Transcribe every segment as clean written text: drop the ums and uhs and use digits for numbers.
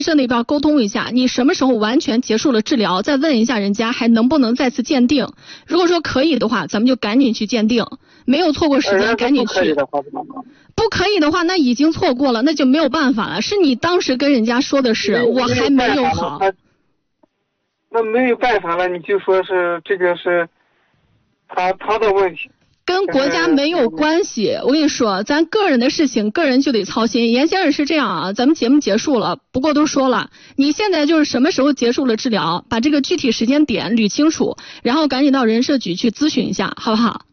社那边沟通一下，你什么时候完全结束了治疗，再问一下人家还能不能再次鉴定。如果说可以的话，咱们就赶紧去鉴定，没有错过时间赶紧去。不可以的话，那已经错过了，那就没有办法了。是你当时跟人家说的是我还没有好， 那没有办法了，你就说是这个是他的问题。 跟国家没有关系，我跟你说，咱个人的事情，个人就得操心。严先生是这样啊，咱们节目结束了，不过都说了，你现在就是什么时候结束了治疗，把这个具体时间点捋清楚，然后赶紧到人社局去咨询一下，好不好？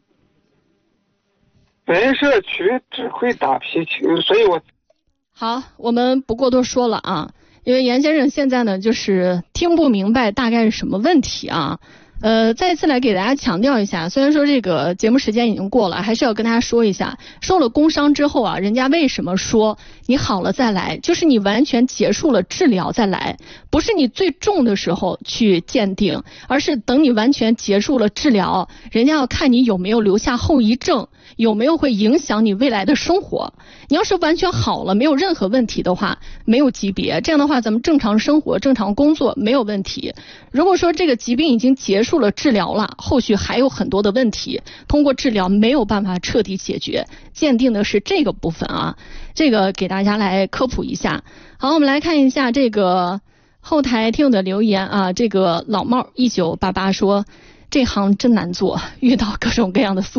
人社局只会打批情，所以我好，我们不过多说了啊，因为严先生现在呢就是听不明白大概是什么问题啊。再一次来给大家强调一下，虽然说这个节目时间已经过了，还是要跟大家说一下，受了工伤之后啊，人家为什么说你好了再来，就是你完全结束了治疗再来，不是你最重的时候去鉴定，而是等你完全结束了治疗，人家要看你有没有留下后遗症，有没有会影响你未来的生活。你要是完全好了，没有任何问题的话，没有级别，这样的话咱们正常生活正常工作没有问题。如果说这个疾病已经结束了治疗了，后续还有很多的问题，通过治疗没有办法彻底解决，鉴定的是这个部分啊，这个给大家来科普一下。好，我们来看一下这个后台听友的留言啊，这个老帽1988说这行真难做，遇到各种各样的